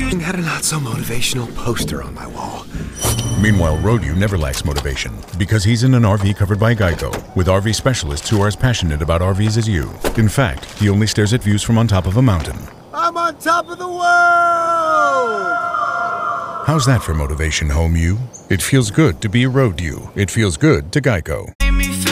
Had a not-so-motivational poster on my wall. Meanwhile, Road-U never lacks motivation because he's in an RV covered by Geico, with RV specialists who are as passionate about RVs as you. In fact, he only stares at views from on top of a mountain. I'm on top of the world! How's that for motivation, home you? It feels good to be Road-U. It feels good to Geico.